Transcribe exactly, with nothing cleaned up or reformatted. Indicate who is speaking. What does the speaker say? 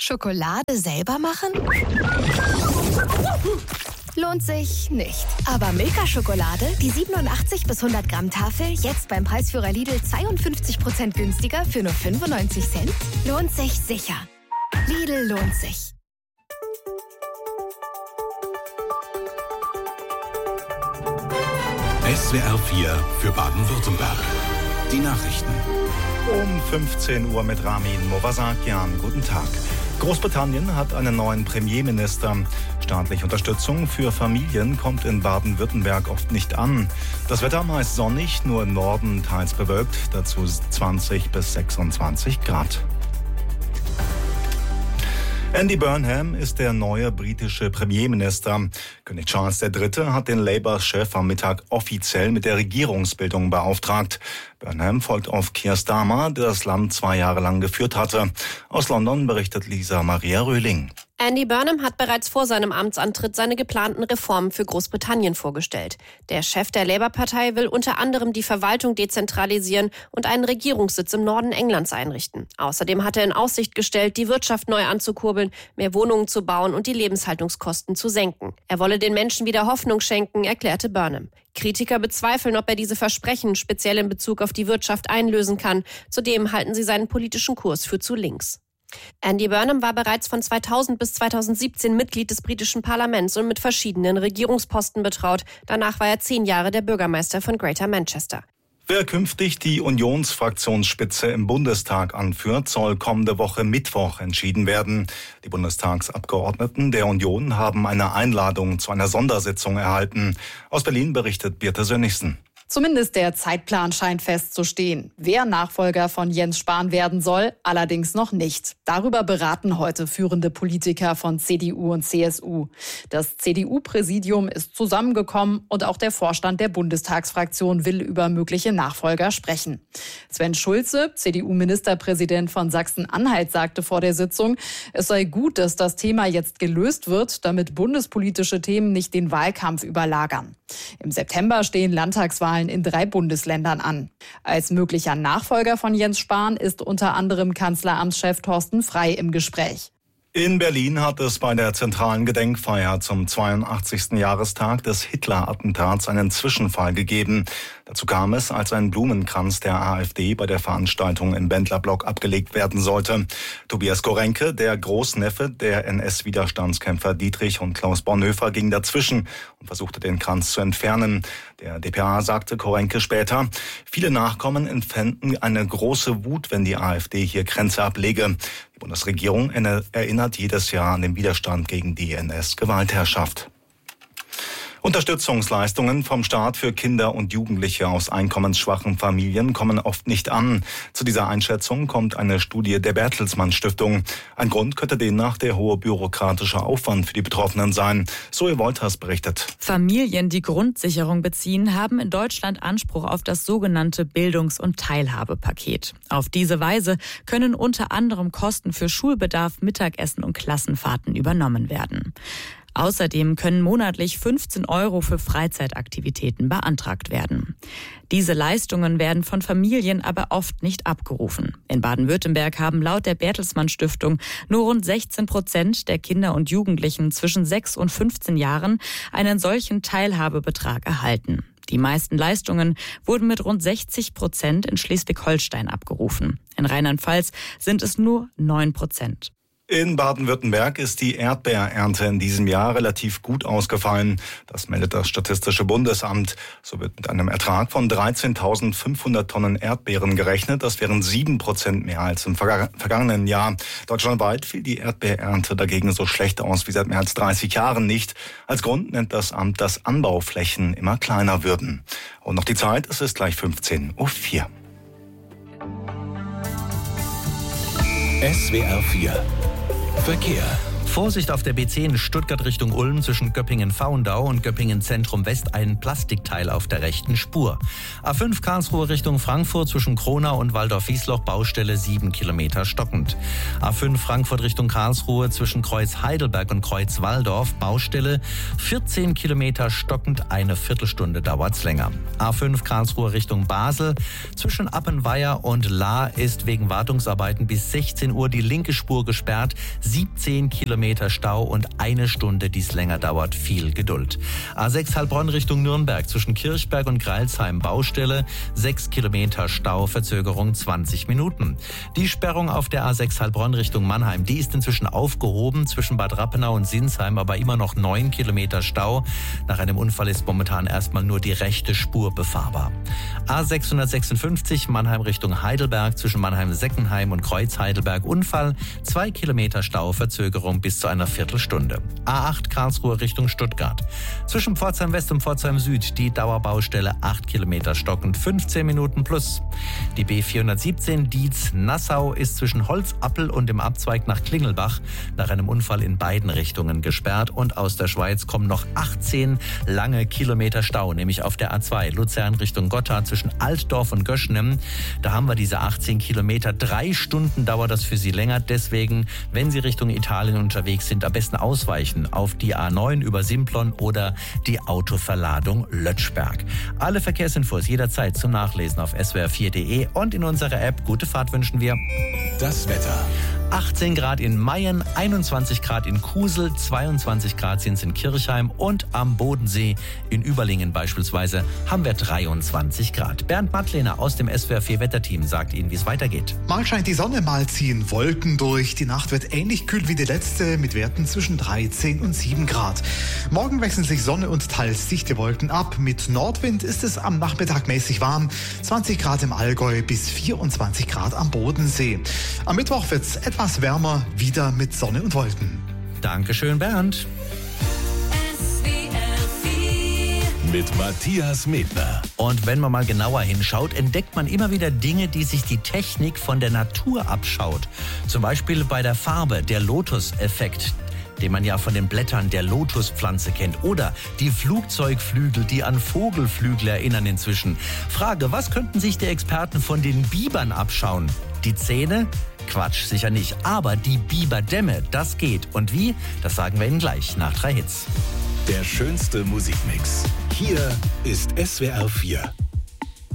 Speaker 1: Schokolade selber machen? Lohnt sich nicht. Aber Milka-Schokolade, die siebenundachtzig bis hundert Gramm Tafel, jetzt beim Preisführer Lidl zweiundfünfzig Prozent günstiger für nur fünfundneunzig Cent? Lohnt sich sicher. Lidl lohnt sich.
Speaker 2: S W R vier für Baden-Württemberg. Die Nachrichten.
Speaker 3: Um fünfzehn Uhr mit Ramin Movasakian. Guten Tag. Großbritannien hat einen neuen Premierminister. Staatliche Unterstützung für Familien kommt in Baden-Württemberg oft nicht an. Das Wetter meist sonnig, nur im Norden teils bewölkt, dazu zwanzig bis sechsundzwanzig Grad. Andy Burnham ist der neue britische Premierminister. König Charles der Dritte hat den Labour-Chef am Mittag offiziell mit der Regierungsbildung beauftragt. Burnham folgt auf Keir Starmer, der das Land zwei Jahre lang geführt hatte. Aus London berichtet Lisa Maria Röhling.
Speaker 4: Andy Burnham hat bereits vor seinem Amtsantritt seine geplanten Reformen für Großbritannien vorgestellt. Der Chef der Labour-Partei will unter anderem die Verwaltung dezentralisieren und einen Regierungssitz im Norden Englands einrichten. Außerdem hat er in Aussicht gestellt, die Wirtschaft neu anzukurbeln, mehr Wohnungen zu bauen und die Lebenshaltungskosten zu senken. Er wolle den Menschen wieder Hoffnung schenken, erklärte Burnham. Kritiker bezweifeln, ob er diese Versprechen speziell in Bezug auf die Wirtschaft einlösen kann. Zudem halten sie seinen politischen Kurs für zu links. Andy Burnham war bereits von zweitausend bis zweitausendsiebzehn Mitglied des britischen Parlaments und mit verschiedenen Regierungsposten betraut. Danach war er zehn Jahre der Bürgermeister von Greater Manchester.
Speaker 3: Wer künftig die Unionsfraktionsspitze im Bundestag anführt, soll kommende Woche Mittwoch entschieden werden. Die Bundestagsabgeordneten der Union haben eine Einladung zu einer Sondersitzung erhalten. Aus Berlin berichtet Birte Sönnigsen.
Speaker 5: Zumindest der Zeitplan scheint festzustehen. Wer Nachfolger von Jens Spahn werden soll, allerdings noch nicht. Darüber beraten heute führende Politiker von C D U und C S U. Das C D U-Präsidium ist zusammengekommen und auch der Vorstand der Bundestagsfraktion will über mögliche Nachfolger sprechen. Sven Schulze, C D U-Ministerpräsident von Sachsen-Anhalt, sagte vor der Sitzung, es sei gut, dass das Thema jetzt gelöst wird, damit bundespolitische Themen nicht den Wahlkampf überlagern. Im September stehen Landtagswahlen in drei Bundesländern an. Als möglicher Nachfolger von Jens Spahn ist unter anderem Kanzleramtschef Thorsten Frey im Gespräch.
Speaker 3: In Berlin hat es bei der zentralen Gedenkfeier zum zweiundachtzigsten Jahrestag des Hitler-Attentats einen Zwischenfall gegeben. Dazu kam es, als ein Blumenkranz der AfD bei der Veranstaltung im Bendlerblock abgelegt werden sollte. Tobias Korenke, der Großneffe der N S-Widerstandskämpfer Dietrich und Klaus Bonhoeffer, ging dazwischen und versuchte den Kranz zu entfernen. Der D P A sagte Korenke später, viele Nachkommen empfänden eine große Wut, wenn die AfD hier Kränze ablege. Die Bundesregierung erinnert jedes Jahr an den Widerstand gegen die N S-Gewaltherrschaft. Unterstützungsleistungen vom Staat für Kinder und Jugendliche aus einkommensschwachen Familien kommen oft nicht an. Zu dieser Einschätzung kommt eine Studie der Bertelsmann Stiftung. Ein Grund könnte demnach der hohe bürokratische Aufwand für die Betroffenen sein. Zoe Wolters berichtet.
Speaker 6: Familien, die Grundsicherung beziehen, haben in Deutschland Anspruch auf das sogenannte Bildungs- und Teilhabepaket. Auf diese Weise können unter anderem Kosten für Schulbedarf, Mittagessen und Klassenfahrten übernommen werden. Außerdem können monatlich fünfzehn Euro für Freizeitaktivitäten beantragt werden. Diese Leistungen werden von Familien aber oft nicht abgerufen. In Baden-Württemberg haben laut der Bertelsmann Stiftung nur rund sechzehn Prozent der Kinder und Jugendlichen zwischen sechs und fünfzehn Jahren einen solchen Teilhabebetrag erhalten. Die meisten Leistungen wurden mit rund sechzig Prozent in Schleswig-Holstein abgerufen. In Rheinland-Pfalz sind es nur neun Prozent.
Speaker 3: In Baden-Württemberg ist die Erdbeerernte in diesem Jahr relativ gut ausgefallen. Das meldet das Statistische Bundesamt. So wird mit einem Ertrag von dreizehntausendfünfhundert Tonnen Erdbeeren gerechnet. Das wären sieben Prozent mehr als im vergangenen Jahr. Deutschlandweit fiel die Erdbeerernte dagegen so schlecht aus wie seit mehr als dreißig Jahren nicht. Als Grund nennt das Amt, dass Anbauflächen immer kleiner würden. Und noch die Zeit, es ist gleich fünfzehn Uhr vier.
Speaker 2: S W R vier Verkehr.
Speaker 7: Vorsicht auf der B zehn Stuttgart Richtung Ulm zwischen Göppingen-Faundau und Göppingen-Zentrum West ein Plastikteil auf der rechten Spur. A fünf Karlsruhe Richtung Frankfurt zwischen Kronau und Waldorf-Wiesloch Baustelle sieben Kilometer stockend. A fünf Frankfurt Richtung Karlsruhe zwischen Kreuz Heidelberg und Kreuz Walldorf Baustelle vierzehn Kilometer stockend, eine Viertelstunde dauert's länger. A fünf Karlsruhe Richtung Basel zwischen Appenweier und Lahr ist wegen Wartungsarbeiten bis sechzehn Uhr die linke Spur gesperrt, siebzehn Kilometer Stau und eine Stunde, die es länger dauert. Viel Geduld. A sechs Heilbronn Richtung Nürnberg zwischen Kirchberg und Greilsheim Baustelle, sechs Kilometer Stau, Verzögerung zwanzig Minuten. Die Sperrung auf der A sechs Heilbronn Richtung Mannheim, die ist inzwischen aufgehoben zwischen Bad Rappenau und Sinsheim, aber immer noch neun Kilometer Stau. Nach einem Unfall ist momentan erstmal nur die rechte Spur befahrbar. A sechshundertsechsundfünfzig Mannheim Richtung Heidelberg zwischen Mannheim-Seckenheim und Kreuz Heidelberg Unfall, zwei Kilometer Stau, Verzögerung bis zu einer Viertelstunde. A acht Karlsruhe Richtung Stuttgart. Zwischen Pforzheim West und Pforzheim Süd die Dauerbaustelle acht Kilometer stockend, fünfzehn Minuten plus. Die B vierhundertsiebzehn Dietz-Nassau ist zwischen Holzappel und dem Abzweig nach Klingelbach nach einem Unfall in beiden Richtungen gesperrt und aus der Schweiz kommen noch achtzehn lange Kilometer Stau, nämlich auf der A zwei Luzern Richtung Gotthard zwischen Altdorf und Göschnem. Da haben wir diese achtzehn Kilometer. Drei Stunden dauert das für Sie länger. Deswegen, wenn Sie Richtung Italien unterwegs sind, am besten ausweichen auf die A neun über Simplon oder die Autoverladung Lötschberg. Alle Verkehrsinfos jederzeit zum Nachlesen auf s w r vier punkt d e und in unserer App. Gute Fahrt wünschen wir.
Speaker 2: Das Wetter.
Speaker 7: achtzehn Grad in Mayen, einundzwanzig Grad in Kusel, zweiundzwanzig Grad sind es in Kirchheim und am Bodensee in Überlingen beispielsweise haben wir dreiundzwanzig Grad. Bernd Mattlehner aus dem S W R vier Wetterteam sagt Ihnen, wie es weitergeht.
Speaker 8: Mal scheint die Sonne, mal ziehen Wolken durch. Die Nacht wird ähnlich kühl wie die letzte mit Werten zwischen dreizehn und sieben Grad. Morgen wechseln sich Sonne und teils dichte Wolken ab. Mit Nordwind ist es am Nachmittag mäßig warm. zwanzig Grad im Allgäu bis vierundzwanzig Grad am Bodensee. Am Mittwoch wird es etwas wärmer, wieder mit Sonne und Wolken.
Speaker 7: Dankeschön, Bernd.
Speaker 2: Mit Matthias Medner.
Speaker 7: Und wenn man mal genauer hinschaut, entdeckt man immer wieder Dinge, die sich die Technik von der Natur abschaut. Zum Beispiel bei der Farbe, der Lotus-Effekt, den man ja von den Blättern der Lotuspflanze kennt. Oder die Flugzeugflügel, die an Vogelflügel erinnern inzwischen. Frage, was könnten sich die Experten von den Bibern abschauen? Die Zähne? Quatsch, sicher nicht. Aber die Biberdämme, das geht. Und wie? Das sagen wir Ihnen gleich nach drei Hits.
Speaker 2: Der schönste Musikmix. Hier ist S W R vier.